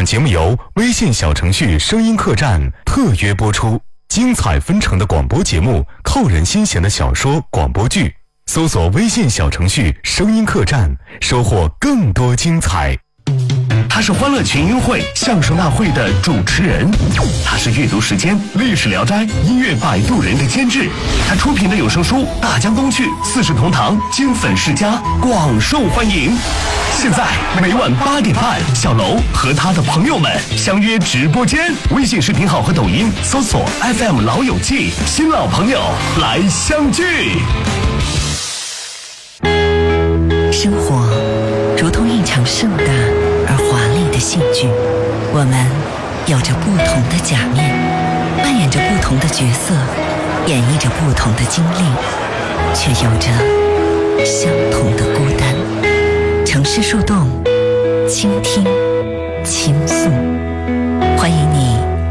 本节目由微信小程序声音客栈特约播出，精彩纷呈的广播节目，扣人心弦的小说广播剧，搜索微信小程序声音客栈，收获更多精彩。 他是欢乐群英会相声大会的主持人，他是阅读时间历史聊斋音乐摆渡人的监制，他出品的有声书《大江东去》四世同堂金粉世家广受欢迎。现在每晚8点半，小楼和他的朋友们相约直播间，微信视频号和抖音搜索 FM 老友记，新老朋友来相聚。 生活如同一场盛大而华丽的戏剧，我们有着不同的假面，扮演着不同的角色，演绎着不同的经历，却有着相同的孤单。城市树洞，倾听